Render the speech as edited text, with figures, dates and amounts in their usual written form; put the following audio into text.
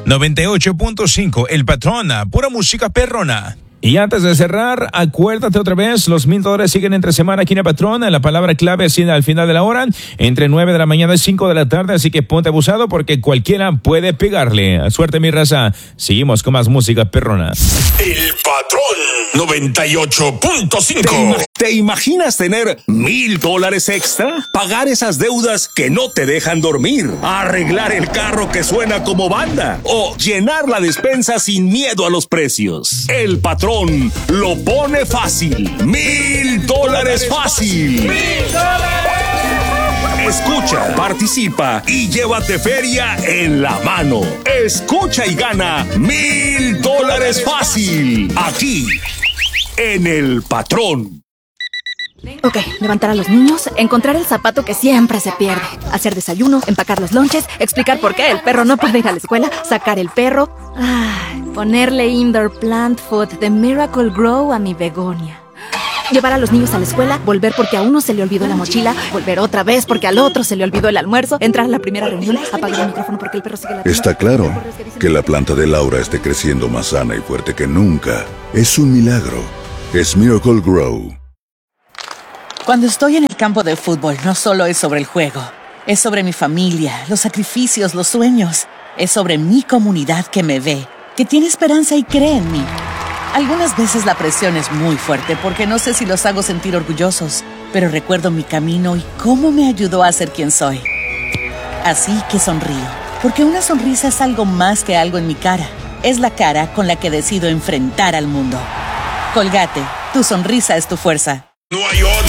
98.5, El Patrón, pura música perrona. Y antes de cerrar, acuérdate otra vez, los $1,000 siguen entre semana aquí en El Patrón. La palabra clave sigue al final de la hora, entre 9 de la mañana y 5 de la tarde, así que ponte abusado porque cualquiera puede pegarle. Suerte, mi raza. Seguimos con más música perrona. El Patrón 98.5. ¿Te imaginas tener $1,000 extra? Pagar esas deudas que no te dejan dormir, arreglar el carro que suena como banda o llenar la despensa sin miedo a los precios. El Patrón lo pone fácil. $1,000 fácil. Escucha, participa y llévate feria en la mano. Escucha y gana $1,000 fácil. Aquí, en El Patrón. Ok, levantar a los niños, encontrar el zapato que siempre se pierde, hacer desayuno, empacar los lonches, explicar por qué el perro no puede ir a la escuela, sacar el perro, ponerle indoor plant food de Miracle Grow a mi begonia. Llevar a los niños a la escuela, volver porque a uno se le olvidó la mochila, volver otra vez porque al otro se le olvidó el almuerzo, entrar a la primera reunión, apagar el micrófono porque el perro sigue ladrando. Está claro que la planta de Laura esté creciendo más sana y fuerte que nunca. Es un milagro. Es Miracle Grow. Cuando estoy en el campo de fútbol, no solo es sobre el juego. Es sobre mi familia, los sacrificios, los sueños. Es sobre mi comunidad que me ve, que tiene esperanza y cree en mí. Algunas veces la presión es muy fuerte porque no sé si los hago sentir orgullosos, pero recuerdo mi camino y cómo me ayudó a ser quien soy. Así que sonrío, porque una sonrisa es algo más que algo en mi cara. Es la cara con la que decido enfrentar al mundo. Colgate, tu sonrisa es tu fuerza. No hay